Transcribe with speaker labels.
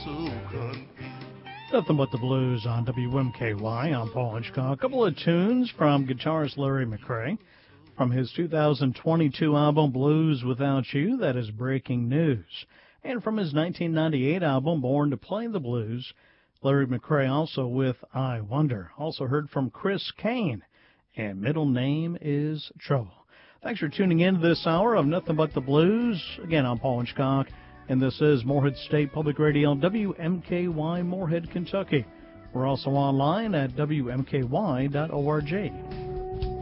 Speaker 1: Nothing But the Blues on WMKY. I'm Paul Hitchcock. A couple of tunes from guitarist Larry McCray from his 2022 album Blues Without You, that is Breaking News. And from his 1998 album Born to Play the Blues, Larry McCray also with I Wonder. Also heard from Chris Kane, and middle name is Trouble. Thanks for tuning in to this hour of Nothing But the Blues. Again, I'm Paul Hitchcock, and this is Morehead State Public Radio, WMKY, Morehead, Kentucky. We're also online at WMKY.org.